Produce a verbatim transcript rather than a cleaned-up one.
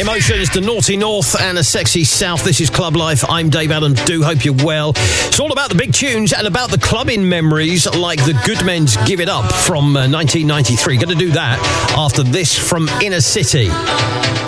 Emotions, the Naughty North and a Sexy South. This is Club Life. I'm Dave Adams. Do hope you're well. It's all about the big tunes and about the clubbing memories like the Goodmen's Give It Up from uh, nineteen ninety-three. Going to do that after this from Inner City.